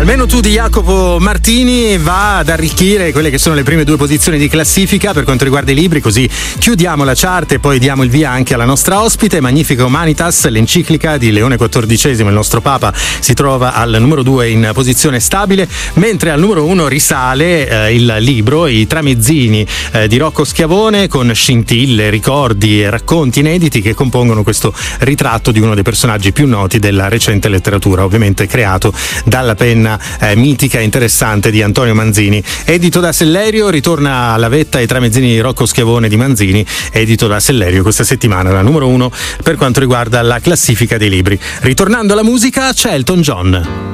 Almeno tu di Jacopo Martini va ad arricchire quelle che sono le prime due posizioni di classifica per quanto riguarda i libri, così chiudiamo la chart e poi diamo il via anche alla nostra ospite. Magnifica Humanitas, l'enciclica di Leone XIV, il nostro Papa, si trova al numero 2 in posizione stabile, mentre al numero 1 risale il libro I Tramezzini di Rocco Schiavone, con scintille, ricordi e racconti inediti che compongono questo ritratto di uno dei personaggi più noti della recente letteratura, ovviamente creato dalla penna mitica e interessante di Antonio Manzini. Edito da Sellerio, ritorna alla vetta I Tramezzini di Rocco Schiavone di Manzini, edito da Sellerio questa settimana, la numero 1 per quanto riguarda la classifica dei libri. Ritornando alla musica, c'è Elton John.